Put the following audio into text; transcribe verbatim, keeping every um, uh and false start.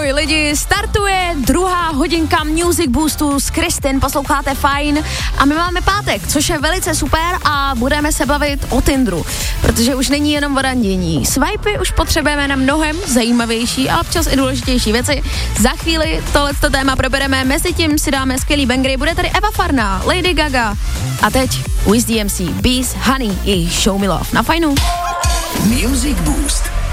Ahoj lidi, startuje druhá hodinka Music Boostu s Kristin, posloucháte Fajn a my máme pátek, což je velice super a budeme se bavit o Tinderu, protože už není jenom o randění. Swipey už potřebujeme na mnohem zajímavější a občas i důležitější věci. Za chvíli tohleto téma probereme, mezi tím si dáme skvělý bangry, bude tady Eva Farná, Lady Gaga a teď Wiz D M C, Bees, Honey i Show Me Love na Fajnu. Music Boost.